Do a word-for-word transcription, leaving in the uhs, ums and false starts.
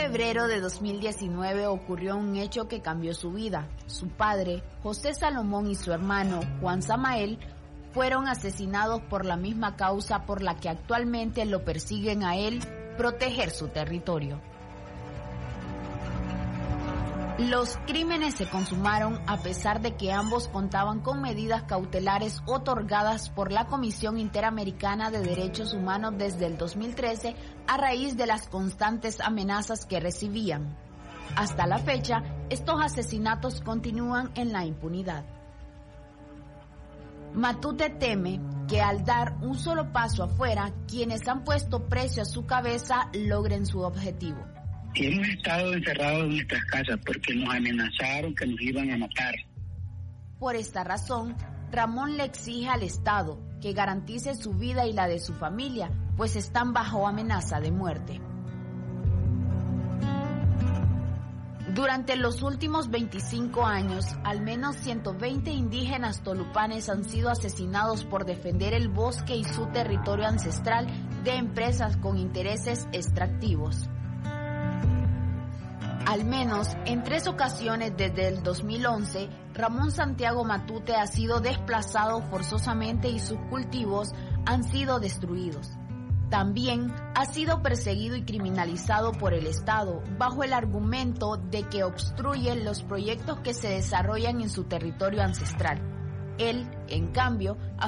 febrero de dos mil diecinueve ocurrió un hecho que cambió su vida. Su padre, José Salomón, y su hermano, Juan Samael, fueron asesinados por la misma causa por la que actualmente lo persiguen a él, proteger su territorio. Los crímenes se consumaron a pesar de que ambos contaban con medidas cautelares otorgadas por la Comisión Interamericana de Derechos Humanos desde el dos mil trece a raíz de las constantes amenazas que recibían. Hasta la fecha, estos asesinatos continúan en la impunidad. Matute teme que al dar un solo paso afuera, quienes han puesto precio a su cabeza logren su objetivo. Hemos estado encerrados en nuestras casas porque nos amenazaron que nos iban a matar. Por esta razón, Ramón le exige al Estado que garantice su vida y la de su familia, pues están bajo amenaza de muerte. Durante los últimos veinticinco años, al menos ciento veinte indígenas tolupanes han sido asesinados por defender el bosque y su territorio ancestral de empresas con intereses extractivos. Al menos en tres ocasiones desde el dos mil once, Ramón Santiago Matute ha sido desplazado forzosamente y sus cultivos han sido destruidos. También ha sido perseguido y criminalizado por el Estado bajo el argumento de que obstruye los proyectos que se desarrollan en su territorio ancestral. Él, en cambio,